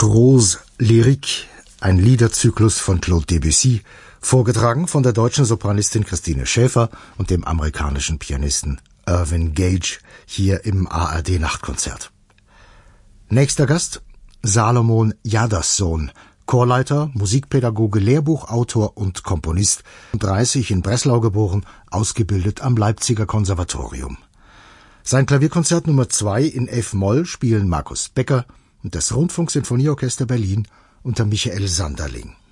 Rose Lyrique, ein Liederzyklus von Claude Debussy, vorgetragen von der deutschen Sopranistin Christine Schäfer und dem amerikanischen Pianisten Irvin Gage, hier im ARD Nachtkonzert. Nächster Gast, Salomon Jadassohn, Chorleiter, Musikpädagoge, Lehrbuchautor und Komponist, 30 in Breslau geboren, ausgebildet am Leipziger Konservatorium. Sein Klavierkonzert Nummer 2 in F-Moll spielen Markus Becker und das Rundfunksinfonieorchester Berlin unter Michael Sanderling.